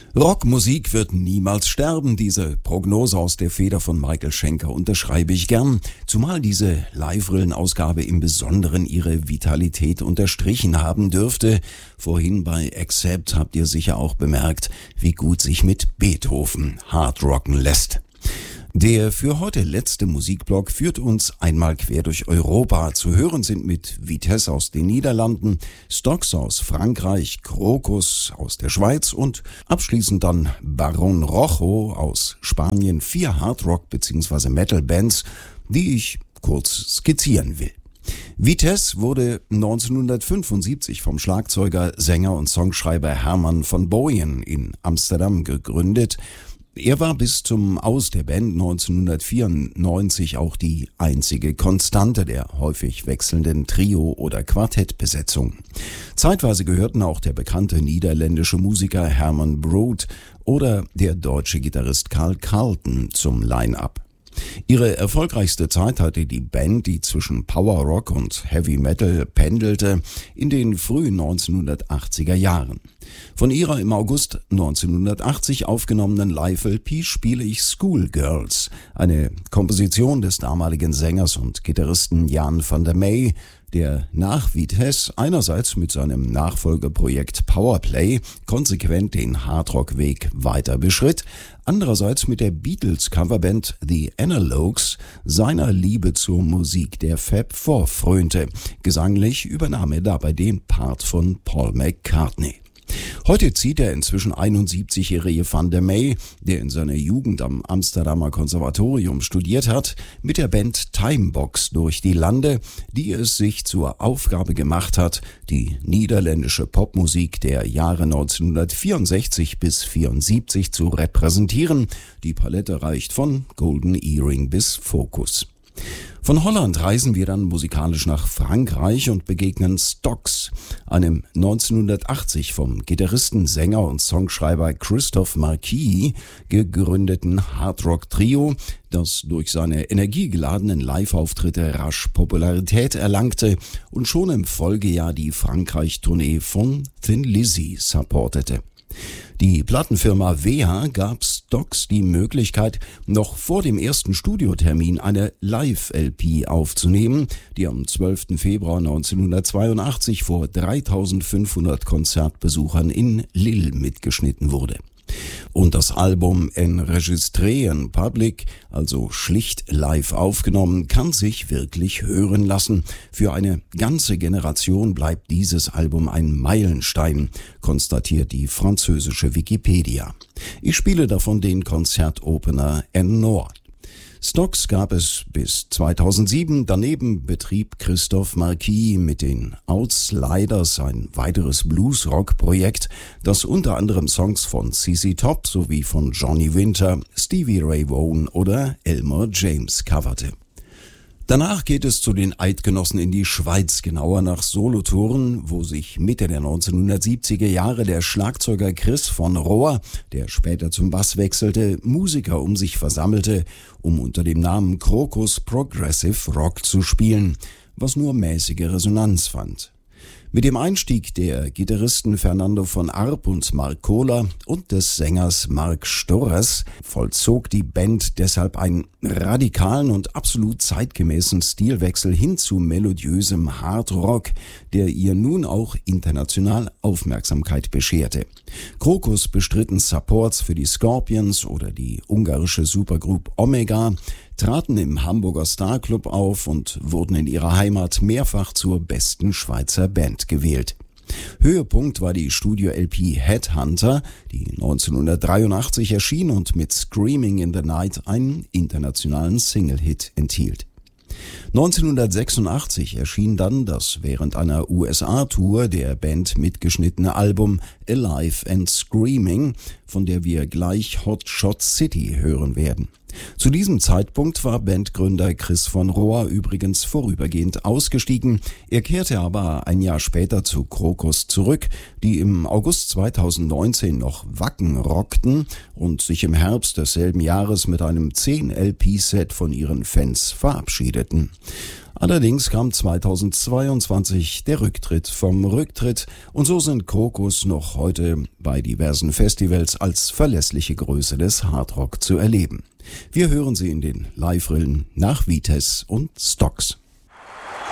Rockmusik wird niemals sterben. Diese Prognose aus der Feder von Michael Schenker unterschreibe ich gern, zumal diese Live-Rillen-Ausgabe im Besonderen ihre Vitalität unterstrichen haben dürfte. Vorhin bei Accept habt ihr sicher auch bemerkt, wie gut sich mit Beethoven hardrocken lässt. Der für heute letzte Musikblock führt uns einmal quer durch Europa. Zu hören sind mit Vitesse aus den Niederlanden, Stox aus Frankreich, Krokus aus der Schweiz und abschließend dann Barón Rojo aus Spanien. 4 Hardrock- bzw. Metal-Bands, die ich kurz skizzieren will. Vitesse wurde 1975 vom Schlagzeuger, Sänger und Songschreiber Herman van Booyen in Amsterdam gegründet. Er war bis zum Aus der Band 1994 auch die einzige Konstante der häufig wechselnden Trio- oder Quartettbesetzung. Zeitweise gehörten auch der bekannte niederländische Musiker Herman Brood oder der deutsche Gitarrist Carl Carlton zum Line-Up. Ihre erfolgreichste Zeit hatte die Band, die zwischen Power Rock und Heavy Metal pendelte, in den frühen 1980er Jahren. Von ihrer im August 1980 aufgenommenen Live-LP spiele ich Schoolgirls, eine Komposition des damaligen Sängers und Gitarristen Jan van der Meij, der nach Vitesse einerseits mit seinem Nachfolgeprojekt Powerplay konsequent den Hardrock-Weg weiter beschritt, andererseits mit der Beatles-Coverband The Analogues seiner Liebe zur Musik der Fab Four frönte. Gesanglich übernahm er dabei den Part von Paul McCartney. Heute zieht der inzwischen 71-jährige Van der Meij, der in seiner Jugend am Amsterdamer Konservatorium studiert hat, mit der Band Timebox durch die Lande, die es sich zur Aufgabe gemacht hat, die niederländische Popmusik der Jahre 1964 bis 74 zu repräsentieren. Die Palette reicht von Golden Earring bis Focus. Von Holland reisen wir dann musikalisch nach Frankreich und begegnen Stox, einem 1980 vom Gitarristen, Sänger und Songschreiber Christophe Marquis gegründeten Hardrock-Trio, das durch seine energiegeladenen Live-Auftritte rasch Popularität erlangte und schon im Folgejahr die Frankreich-Tournee von Thin Lizzy supportete. Die Plattenfirma WEA gab Stox die Möglichkeit, noch vor dem ersten Studiotermin eine Live-LP aufzunehmen, die am 12. Februar 1982 vor 3500 Konzertbesuchern in Lille mitgeschnitten wurde. Und das Album Enregistré en Public, also schlicht live aufgenommen, kann sich wirklich hören lassen. Für eine ganze Generation bleibt dieses Album ein Meilenstein, konstatiert die französische Wikipedia. Ich spiele davon den Konzertopener En Noir. Stox gab es bis 2007, daneben betrieb Christophe Marquis mit den Outsliders ein weiteres Blues-Rock-Projekt, das unter anderem Songs von CC Top sowie von Johnny Winter, Stevie Ray Vaughan oder Elmer James coverte. Danach geht es zu den Eidgenossen in die Schweiz, genauer nach Solothurn, wo sich Mitte der 1970er Jahre der Schlagzeuger Chris von Rohr, der später zum Bass wechselte, Musiker um sich versammelte, um unter dem Namen Krokus Progressive Rock zu spielen, was nur mäßige Resonanz fand. Mit dem Einstieg der Gitarristen Fernando von Arp und Mark Kohler und des Sängers Mark Storres vollzog die Band deshalb einen radikalen und absolut zeitgemäßen Stilwechsel hin zu melodiösem Hard Rock, der ihr nun auch international Aufmerksamkeit bescherte. Krokus bestritten Supports für die Scorpions oder die ungarische Supergroup Omega, traten im Hamburger Star Club auf und wurden in ihrer Heimat mehrfach zur besten Schweizer Band gewählt. Höhepunkt war die Studio-LP Headhunter, die 1983 erschien und mit Screaming in the Night einen internationalen Single-Hit enthielt. 1986 erschien dann das während einer USA-Tour der Band mitgeschnittene Album Alive and Screaming, von der wir gleich Hot Shot City hören werden. Zu diesem Zeitpunkt war Bandgründer Chris von Rohr übrigens vorübergehend ausgestiegen. Er kehrte aber ein Jahr später zu Krokus zurück, die im August 2019 noch Wacken rockten und sich im Herbst desselben Jahres mit einem 10-LP-Set von ihren Fans verabschiedeten. Allerdings kam 2022 der Rücktritt vom Rücktritt und so sind Krokus noch heute bei diversen Festivals als verlässliche Größe des Hardrock zu erleben. Wir hören sie in den Live-Rillen nach Vites und Stocks.